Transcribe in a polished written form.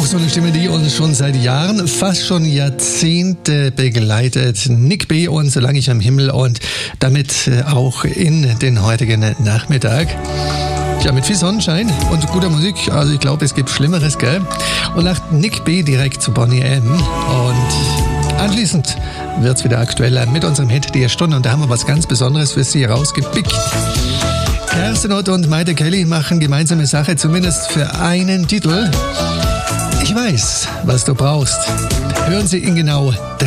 so eine Stimme, die uns schon seit Jahren, fast schon Jahrzehnte begleitet. Nick B. und Solange ich am Himmel und damit auch in den heutigen Nachmittag. Ja, mit viel Sonnenschein und guter Musik. Also ich glaube, es gibt Schlimmeres, gell? Und nach Nick B. direkt zu Boney M. Und anschließend wird's wieder aktueller mit unserem Hit der Stunde. Und da haben wir was ganz Besonderes für Sie rausgepickt. Kerstin Ott und Maite Kelly machen gemeinsame Sache, zumindest für einen Titel. Ich weiß, was du brauchst. Hören Sie in genau